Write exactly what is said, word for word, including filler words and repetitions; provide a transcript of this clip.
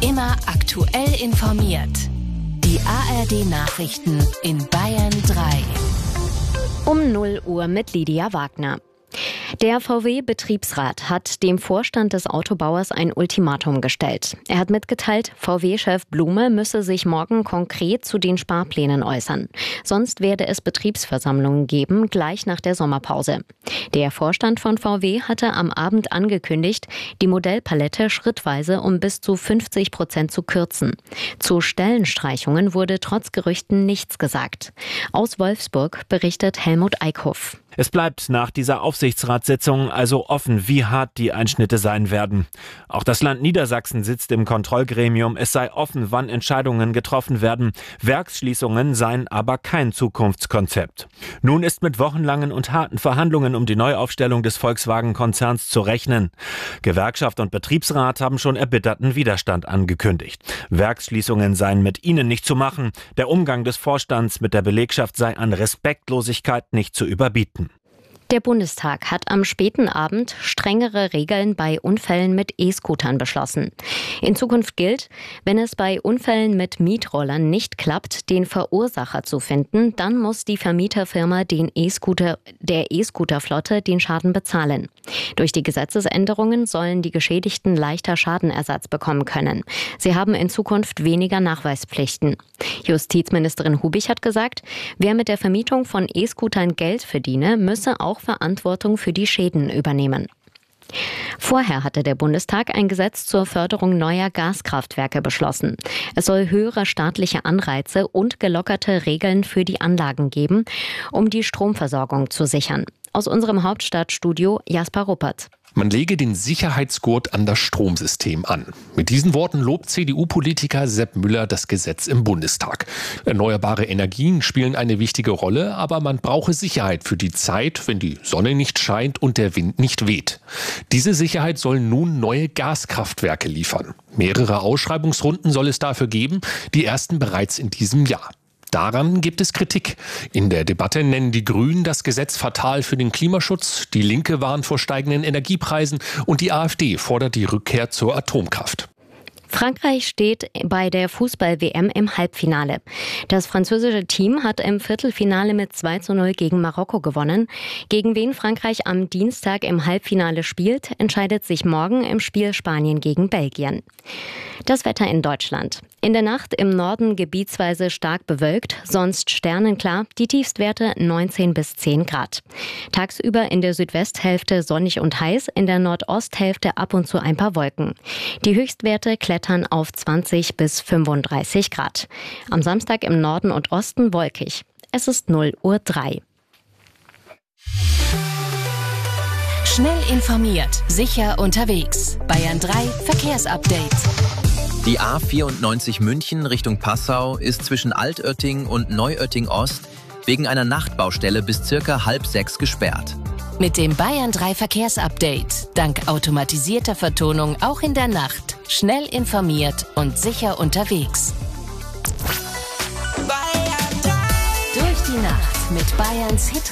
Immer aktuell informiert. Die A R D-Nachrichten in Bayern drei. Um null Uhr mit Lydia Wagner. Der V W-Betriebsrat hat dem Vorstand des Autobauers ein Ultimatum gestellt. Er hat mitgeteilt, V W-Chef Blume müsse sich morgen konkret zu den Sparplänen äußern. Sonst werde es Betriebsversammlungen geben, gleich nach der Sommerpause. Der Vorstand von V W hatte am Abend angekündigt, die Modellpalette schrittweise um bis zu fünfzig Prozent zu kürzen. Zu Stellenstreichungen wurde trotz Gerüchten nichts gesagt. Aus Wolfsburg berichtet Helmut Eickhoff. Es bleibt nach dieser Aufsichtsratssitzung also offen, wie hart die Einschnitte sein werden. Auch das Land Niedersachsen sitzt im Kontrollgremium. Es sei offen, wann Entscheidungen getroffen werden. Werksschließungen seien aber kein Zukunftskonzept. Nun ist mit wochenlangen und harten Verhandlungen um die Neuaufstellung des Volkswagen-Konzerns zu rechnen. Gewerkschaft und Betriebsrat haben schon erbitterten Widerstand angekündigt. Werksschließungen seien mit ihnen nicht zu machen. Der Umgang des Vorstands mit der Belegschaft sei an Respektlosigkeit nicht zu überbieten. Der Bundestag hat am späten Abend strengere Regeln bei Unfällen mit E-Scootern beschlossen. In Zukunft gilt, wenn es bei Unfällen mit Mietrollern nicht klappt, den Verursacher zu finden, dann muss die Vermieterfirma den E-Scooter, der E-Scooter-Flotte den Schaden bezahlen. Durch die Gesetzesänderungen sollen die Geschädigten leichter Schadenersatz bekommen können. Sie haben in Zukunft weniger Nachweispflichten. Justizministerin Hubich hat gesagt, wer mit der Vermietung von E-Scootern Geld verdiene, müsse auch Verantwortung für die Schäden übernehmen. Vorher hatte der Bundestag ein Gesetz zur Förderung neuer Gaskraftwerke beschlossen. Es soll höhere staatliche Anreize und gelockerte Regeln für die Anlagen geben, um die Stromversorgung zu sichern. Aus unserem Hauptstadtstudio Jasper Ruppert. Man lege den Sicherheitsgurt an das Stromsystem an. Mit diesen Worten lobt C D U-Politiker Sepp Müller das Gesetz im Bundestag. Erneuerbare Energien spielen eine wichtige Rolle, aber man brauche Sicherheit für die Zeit, wenn die Sonne nicht scheint und der Wind nicht weht. Diese Sicherheit sollen nun neue Gaskraftwerke liefern. Mehrere Ausschreibungsrunden soll es dafür geben, die ersten bereits in diesem Jahr. Daran gibt es Kritik. In der Debatte nennen die Grünen das Gesetz fatal für den Klimaschutz, die Linke warnt vor steigenden Energiepreisen und die AfD fordert die Rückkehr zur Atomkraft. Frankreich steht bei der Fußball-W M im Halbfinale. Das französische Team hat im Viertelfinale mit zwei zu null gegen Marokko gewonnen. Gegen wen Frankreich am Dienstag im Halbfinale spielt, entscheidet sich morgen im Spiel Spanien gegen Belgien. Das Wetter in Deutschland. In der Nacht im Norden gebietsweise stark bewölkt, sonst sternenklar, die Tiefstwerte neunzehn bis zehn Grad. Tagsüber in der Südwesthälfte sonnig und heiß, in der Nordosthälfte ab und zu ein paar Wolken. Die Höchstwerte klettern auf zwanzig bis fünfunddreißig Grad. Am Samstag im Norden und Osten wolkig. Es ist null Uhr drei. Schnell informiert, sicher unterwegs. Bayern drei Verkehrsupdate. Die A vierundneunzig München Richtung Passau ist zwischen Altötting und Neuötting Ost wegen einer Nachtbaustelle bis circa halb sechs gesperrt. Mit dem Bayern drei Verkehrsupdate. Dank automatisierter Vertonung auch in der Nacht. Schnell informiert und sicher unterwegs. Durch die Nacht mit Bayerns Hit